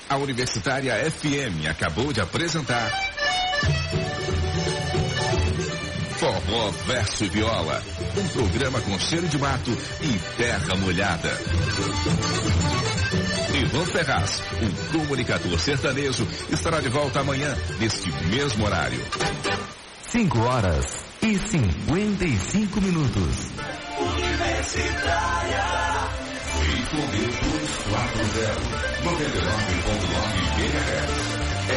A Universitária FM acabou de apresentar Forró Verso e Viola, um programa com cheiro de mato e terra molhada. Ivan Ferraz, um comunicador sertanejo, estará de volta amanhã, neste mesmo horário. 5h55. Universitária 5.40 99.9 MHz.